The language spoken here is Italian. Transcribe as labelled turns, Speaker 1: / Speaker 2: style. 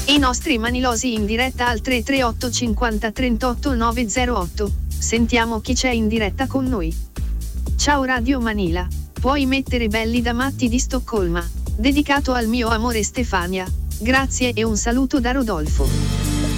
Speaker 1: I nostri manilosi in diretta al 338 50 38 908. Sentiamo chi c'è in diretta con noi. Ciao Radio Manila, puoi mettere Belli da matti di Stoccolma, dedicato al mio amore Stefania. Grazie e un saluto da Rodolfo.